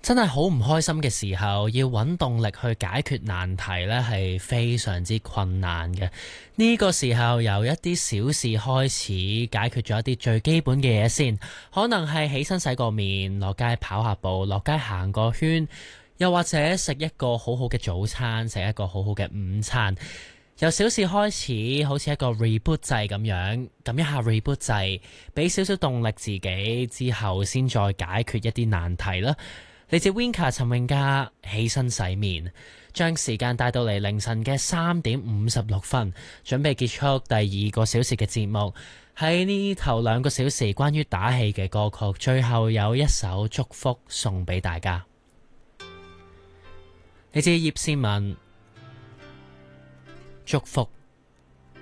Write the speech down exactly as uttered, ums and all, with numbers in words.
真係好唔開心嘅時候，要揾動力去解決難題呢係非常之困難嘅。呢個時候由一啲小事開始，解決咗一啲最基本嘅嘢先，可能係起身洗個面，落街跑下步，落街行個圈，又或者食一個好好嘅早餐，食一個好好嘅午餐。由小事開始，好似一個 reboot 掣咁樣，撳一下 reboot 掣，俾少少動力自己，之後先再解決一啲難題啦。嚟自 Winka 陳詠嘉，起身洗面，將時間帶到嚟凌晨嘅三點五十六分，準備結束第二個小時嘅節目。喺呢頭兩個小時關於打氣嘅歌曲，最後有一首祝福送俾大家。嚟自葉倩文，祝福。